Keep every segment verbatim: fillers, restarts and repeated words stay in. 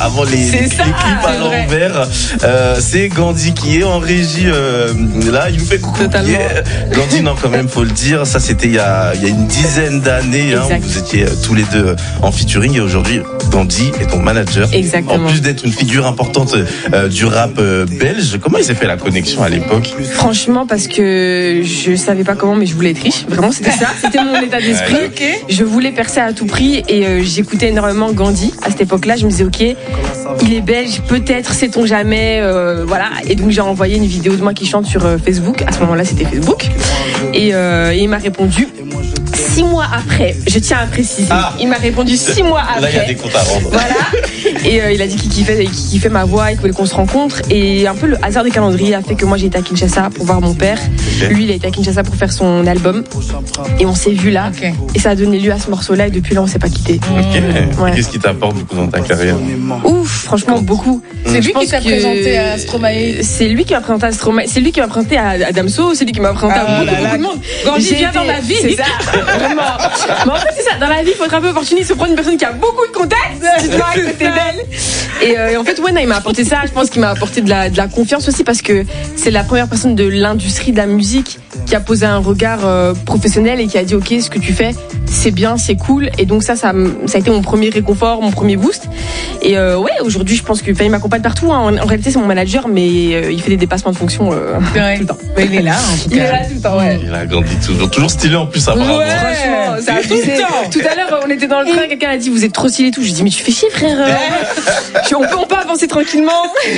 avant les, les, les ça, clips à l'envers. Euh, c'est Gandhi qui est en régie euh, là, il nous fait coucou. Totalement. Yeah. Gandhi, non, quand même, faut le dire, ça c'était il y a, il y a une dizaine d'années, hein, où vous étiez tous les deux en featuring et aujourd'hui, Gandhi est ton manager. Exactement. En plus d'être une figure importante euh, du rap euh, belge, comment il s'est fait la connexion à l'époque? Franchement, parce que je savais pas comment, mais je voulais être riche. Vraiment, c'était ça. C'était mon état d'esprit. Ouais. Ok. Je voulais percer à tout prix et euh, j'écoutais énormément Gandhi à cette époque-là. Je me disais, ok, il est belge, peut-être, sait-on jamais, euh, voilà. Et donc j'ai envoyé une vidéo de moi qui chante sur euh, Facebook. À ce moment-là, c'était Facebook. Et, euh, et il m'a répondu. Six mois après, je tiens à préciser, Ah. il m'a répondu six mois après. Là, il y a des comptes à rendre. Voilà. Et euh, il a dit qu'il kiffait, qu'il kiffait ma voix, il voulait qu'on se rencontre. Et un peu le hasard des calendriers a fait que moi j'ai été à Kinshasa pour voir mon père. Okay. Lui, il a été à Kinshasa pour faire son album. Et on s'est vu là. Ok. Et ça a donné lieu à ce morceau-là. Et depuis là, on s'est pas quitté. Ok. Ouais. Qu'est-ce qui t'apporte beaucoup dans ta carrière? Ouf, franchement, beaucoup. C'est Je lui pense qui t'a que- présenté à Stromae. C'est lui qui m'a présenté à Stromae. C'est lui qui m'a présenté à, à Damso. C'est lui qui m'a présenté Ah à beaucoup, là là. beaucoup de monde. Gandhi J'ai vient été- dans ma vie. C'est ça, vraiment. Mais en fait, c'est ça. Dans la vie, il faut être un peu opportuniste. Il faut prendre une personne qui a beaucoup de contacts. Tu vois, que t'es belle. Et, euh, et en fait, ouais, non, il m'a apporté ça. Je pense qu'il m'a apporté de la, de la confiance aussi parce que c'est la première personne de l'industrie de la musique qui a posé un regard euh, professionnel et qui a dit, ok, ce que tu fais, c'est bien, c'est cool. Et donc ça, ça, ça a été mon premier réconfort, mon premier boost. Et euh, ouais, aujourd'hui, je pense que enfin, il m'accompagne partout. Hein. En, en réalité, c'est mon manager, mais euh, il fait des dépassements de fonction euh, C'est vrai. tout le temps. Mais il est là, en tout Il est cas. là tout le temps, ouais. Il a grandi toujours, toujours stylé en plus apparemment. Ouais. Franchement, ça a Tout le abusé. temps. Tout à l'heure, on était dans le train, quelqu'un a dit vous êtes trop stylé et tout. Je dis mais tu fais chier frère. Je dis, on, peut, on peut avancer tranquillement.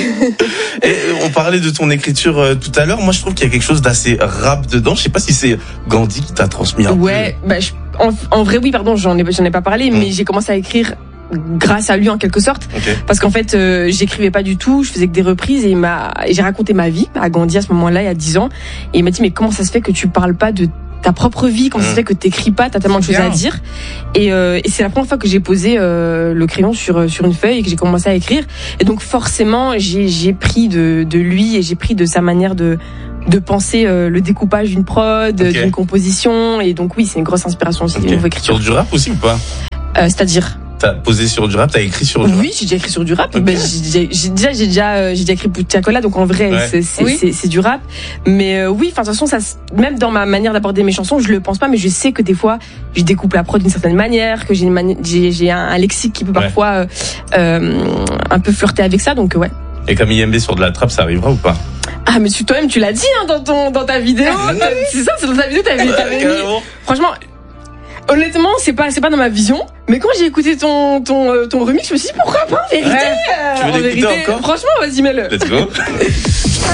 Et on parlait de ton écriture euh, tout à l'heure. Moi, je trouve qu'il y a quelque chose d'assez rap dedans. Je sais pas si c'est Gandhi qui t'a transmis un Ouais, bah, je- en, en vrai oui, pardon, j'en ai, j'en ai pas parlé, Mm. mais j'ai commencé à écrire grâce à lui en quelque sorte. peu. Ok. Parce qu'en fait, euh, j'écrivais pas du tout, je faisais que des reprises et, il m'a, et j'ai raconté ma vie à Gandhi à ce moment-là, il y a dix ans. Et il m'a dit mais comment ça se fait que tu parles pas de ta propre vie, comment ça se fait que t'écris pas, t'as tellement de choses Bien. à dire. Et, euh, et c'est la première fois que j'ai posé euh, le crayon sur sur une feuille et que j'ai commencé à écrire. Et donc forcément, j'ai j'ai pris de de lui et j'ai pris de sa manière de de penser euh, le découpage d'une prod, Ok. d'une composition. Et donc oui, c'est une grosse inspiration aussi Ok. au niveau écriture. Sur du rap aussi ou pas? Euh, c'est-à-dire. T'as posé sur du rap, t'as écrit sur du rap. Oui, j'ai déjà écrit sur du rap. Ok. Ben, j'ai, j'ai, déjà, j'ai déjà, euh, j'ai déjà écrit pour Tiakola, donc en vrai, Ouais. c'est, c'est, Oui. c'est, c'est du rap. Mais euh, oui, enfin, de toute façon, ça, se- même dans ma manière d'aborder mes chansons, je le pense pas, mais je sais que des fois, je découpe la prod d'une certaine manière, que j'ai une mani- j'ai, j'ai un, un lexique qui peut Ouais. parfois euh, euh, un peu flirter avec ça, donc euh, ouais. Et comme I M B sur de la trappe, ça arrivera ou pas? Ah, mais tu, toi-même, tu l'as dit hein, dans ton, dans ta vidéo. T'as- c'est ça, c'est dans ta vidéo, t'avais, t'avais mis. Carrément. Franchement. Honnêtement, c'est pas c'est pas dans ma vision, mais quand j'ai écouté ton ton euh, ton remix, je me suis dit pourquoi pas en vérité. Ouais. euh, Tu veux en l'écouter vérité, encore franchement, vas-y mets-le. Let's go.